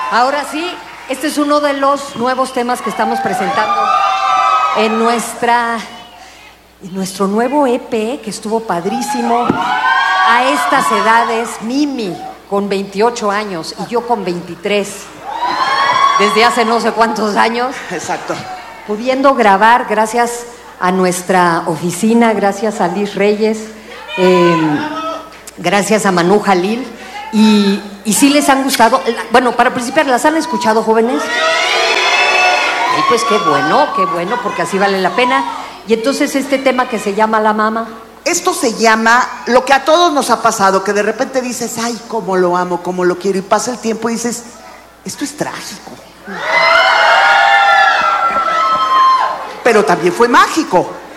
Ahora sí, este es uno de los nuevos temas que estamos presentando en nuestro nuevo EP, que estuvo padrísimo. A estas edades, Mimi con 28 años y yo con 23, desde hace no sé cuántos años. Exacto. Pudiendo grabar gracias a nuestra oficina, gracias a Liz Reyes, gracias a Manu Jalil. Y sí les han gustado. Bueno, para principiar, ¿las han escuchado, jóvenes? Ay, pues qué bueno, porque así vale la pena. Y entonces este tema que se llama La Mama. Esto se llama lo que a todos nos ha pasado, que de repente dices, ay, cómo lo amo, cómo lo quiero, y pasa el tiempo y dices, esto es trágico. Pero también fue mágico.